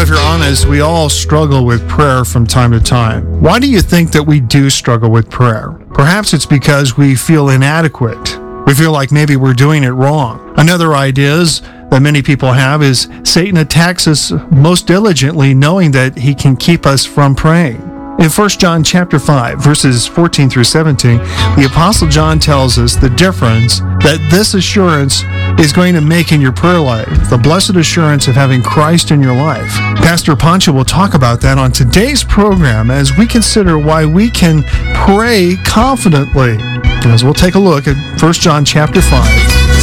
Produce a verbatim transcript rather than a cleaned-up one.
if you're honest, we all struggle with prayer from time to time. Why do you think that we do struggle with prayer? Perhaps it's because we feel inadequate. We feel like maybe we're doing it wrong. Another idea is that many people have is Satan attacks us most diligently, knowing that he can keep us from praying. In First John chapter five, verses fourteen through seventeen, the Apostle John tells us the difference that this assurance is going to make in your prayer life, the blessed assurance of having Christ in your life. Pastor Pancho will talk about that on today's program as we consider why we can pray confidently. As we'll take a look at First John chapter five,